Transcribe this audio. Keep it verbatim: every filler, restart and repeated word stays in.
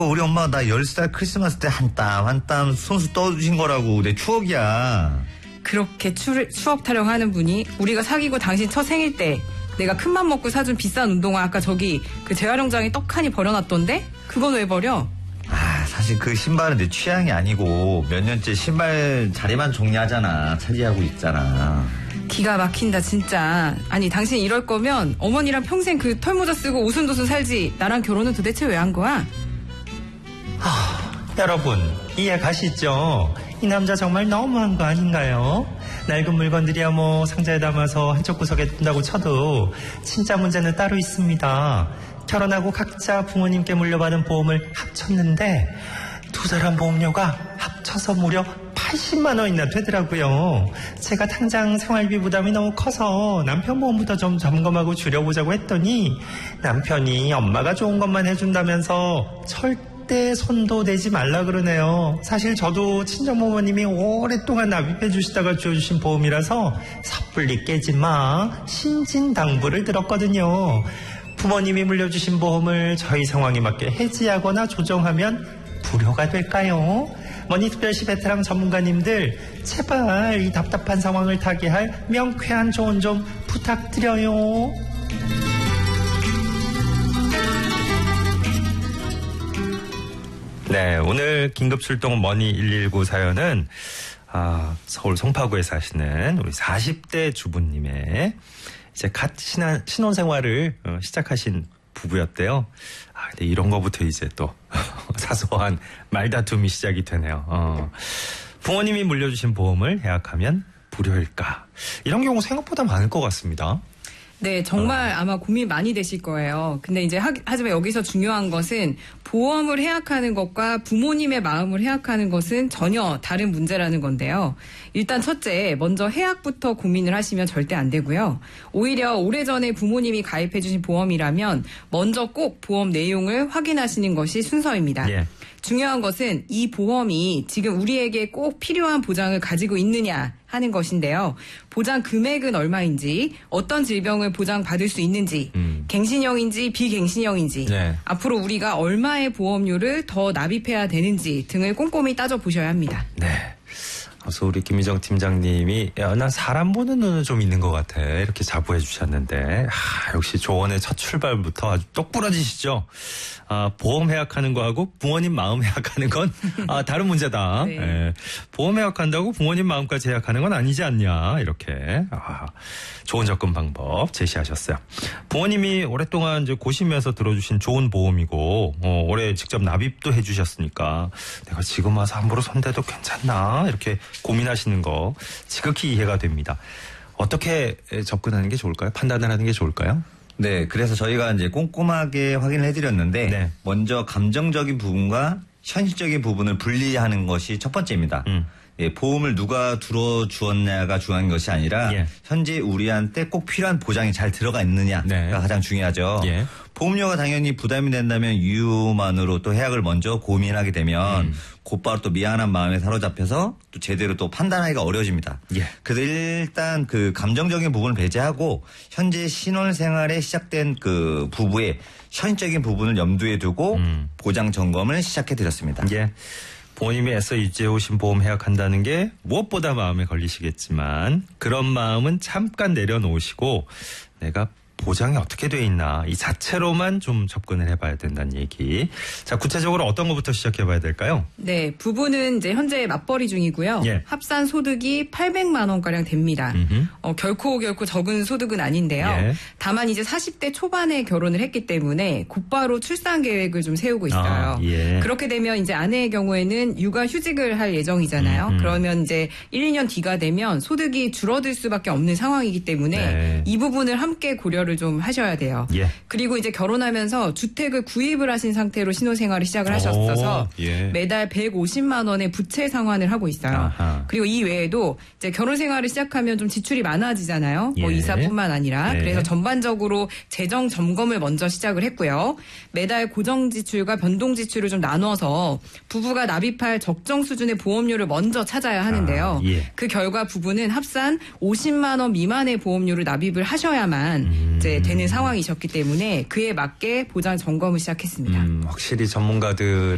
우리 엄마가 나 열 살 크리스마스 때 한 땀 한 땀 손수 떠주신 거라고. 내 추억이야. 그렇게 추, 추억 타령하는 분이 우리가 사귀고 당신 첫 생일 때 내가 큰맘 먹고 사준 비싼 운동화 아까 저기 그 재활용장에 떡하니 버려놨던데? 그건 왜 버려? 아, 사실 그 신발은 내 취향이 아니고 몇 년째 신발 자리만 정리하잖아. 차지하고 있잖아. 기가 막힌다 진짜. 아니 당신 이럴 거면 어머니랑 평생 그 털모자 쓰고 오순도순 살지. 나랑 결혼은 도대체 왜 한 거야? 하, 여러분 이해 가시죠? 이 남자 정말 너무한 거 아닌가요? 낡은 물건들이야 뭐 상자에 담아서 한쪽 구석에 둔다고 쳐도 진짜 문제는 따로 있습니다. 결혼하고 각자 부모님께 물려받은 보험을 합쳤는데 두 사람 보험료가 합쳐서 무려 팔십만 원이나 되더라고요. 제가 당장 생활비 부담이 너무 커서 남편 보험부터 좀 점검하고 줄여보자고 했더니 남편이 엄마가 좋은 것만 해준다면서 절대 손도 대지 말라 그러네요. 사실 저도 친정부모님이 오랫동안 납입해 주시다가 지어주신 보험이라서 섣불리 깨지 마 신진당부를 들었거든요. 부모님이 물려주신 보험을 저희 상황에 맞게 해지하거나 조정하면 불효가 될까요? 머니특별시 베테랑 전문가님들 제발 이 답답한 상황을 타개할 명쾌한 조언 좀 부탁드려요. 네, 오늘 긴급출동 머니 일일구 사연은 아, 서울 송파구에 사시는 우리 사십 대 주부님의 이제 갓 신혼, 신혼생활을 어, 시작하신 부부였대요. 아, 근데 이런 거부터 이제 또 사소한 말다툼이 시작이 되네요. 어. 부모님이 물려주신 보험을 해약하면 불효일까? 이런 경우 생각보다 많을 것 같습니다. 네, 정말 어. 아마 고민 많이 되실 거예요. 근데 이제 하, 하지만 여기서 중요한 것은 보험을 해약하는 것과 부모님의 마음을 해약하는 것은 전혀 다른 문제라는 건데요. 일단 첫째, 먼저 해약부터 고민을 하시면 절대 안 되고요. 오히려 오래전에 부모님이 가입해 주신 보험이라면 먼저 꼭 보험 내용을 확인하시는 것이 순서입니다. 예. 중요한 것은 이 보험이 지금 우리에게 꼭 필요한 보장을 가지고 있느냐 하는 것인데요. 보장 금액은 얼마인지, 어떤 질병을 보장받을 수 있는지, 음. 갱신형인지 비갱신형인지, 네. 앞으로 우리가 얼마의 보험료를 더 납입해야 되는지 등을 꼼꼼히 따져보셔야 합니다. 네. 그래서 우리 김희정 팀장님이 야, 난 사람 보는 눈은 좀 있는 것 같아 이렇게 자부해 주셨는데 아, 역시 조언의 첫 출발부터 아주 똑부러지시죠. 아, 보험 해약하는 거하고 부모님 마음 해약하는 건 아, 다른 문제다. 네. 예, 보험 해약한다고 부모님 마음까지 해약하는 건 아니지 않냐 이렇게 아, 좋은 접근 방법 제시하셨어요. 부모님이 오랫동안 이제 고심해서 들어주신 좋은 보험이고 어, 올해 직접 납입도 해주셨으니까 내가 지금 와서 함부로 손대도 괜찮나 이렇게 고민하시는 거 지극히 이해가 됩니다. 어떻게 접근하는 게 좋을까요? 판단을 하는 게 좋을까요? 네, 그래서 저희가 이제 꼼꼼하게 확인을 해드렸는데 네. 먼저 감정적인 부분과 현실적인 부분을 분리하는 것이 첫 번째입니다. 음. 예, 보험을 누가 들어주었냐가 중요한 것이 아니라 예. 현재 우리한테 꼭 필요한 보장이 잘 들어가 있느냐가 네. 가장 중요하죠. 예. 보험료가 당연히 부담이 된다면 이유만으로 또 해약을 먼저 고민하게 되면 음. 곧바로 또 미안한 마음에 사로잡혀서 또 제대로 또 판단하기가 어려워집니다. 예. 그래서 일단 그 감정적인 부분을 배제하고 현재 신혼생활에 시작된 그 부부의 현실적인 부분을 염두에 두고 음. 보장 점검을 시작해 드렸습니다. 예. 부모님이 애써 유지해오신 보험 해약한다는 게 무엇보다 마음에 걸리시겠지만 그런 마음은 잠깐 내려놓으시고 내가 보장이 어떻게 돼 있나 이 자체로만 좀 접근을 해봐야 된다는 얘기. 자, 구체적으로 어떤 것부터 시작해봐야 될까요? 네, 부부는 이제 현재 맞벌이 중이고요. 예. 합산 소득이 팔백만 원가량 됩니다. 어, 결코 결코 적은 소득은 아닌데요. 예. 다만 이제 사십 대 초반에 결혼을 했기 때문에 곧바로 출산 계획을 좀 세우고 있어요. 아, 예. 그렇게 되면 이제 아내의 경우에는 육아 휴직을 할 예정이잖아요. 음흠. 그러면 이제 일, 이 년 뒤가 되면 소득이 줄어들 수밖에 없는 상황이기 때문에 네. 이 부분을 함께 고려를 좀 하셔야 돼요. 예. 그리고 이제 결혼하면서 주택을 구입을 하신 상태로 신혼생활을 시작을 하셨어서 오, 예. 매달 백오십만 원의 부채 상환을 하고 있어요. 아하. 그리고 이 외에도 이제 결혼생활을 시작하면 좀 지출이 많아지잖아요. 예. 뭐 이사뿐만 아니라. 네. 그래서 전반적으로 재정 점검을 먼저 시작을 했고요. 매달 고정 지출과 변동 지출을 좀 나눠서 부부가 납입할 적정 수준의 보험료를 먼저 찾아야 하는데요. 아, 예. 그 결과 부부는 합산 오십만 원 미만의 보험료를 납입을 하셔야만 음. 이제 되는 상황이셨기 때문에 그에 맞게 보장 점검을 시작했습니다. 음, 확실히 전문가들